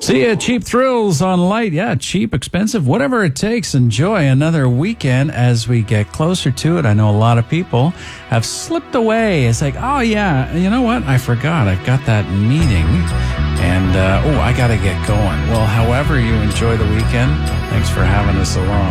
See ya, Cheap Thrills on Light. Yeah, cheap, expensive, whatever it takes. Enjoy another weekend as we get closer to it. I know a lot of people have slipped away. It's like, oh yeah, you know what? I forgot. I've got that meeting and, I got to get going. Well, however you enjoy the weekend, thanks for having us along.